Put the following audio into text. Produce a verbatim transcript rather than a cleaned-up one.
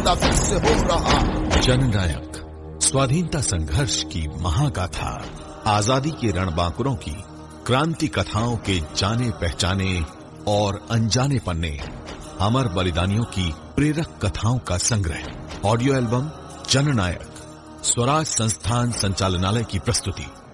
पैदा फिर से हो रहा। जननायक स्वाधीनता संघर्ष की महागाथा, आजादी के रणबांकुरों की क्रांति कथाओं के जाने पहचाने और अनजाने पन्ने, अमर बलिदानियों की प्रेरक कथाओं का संग्रह। ऑडियो एल्बम जननायक, स्वराज संस्थान संचालनालय की प्रस्तुति।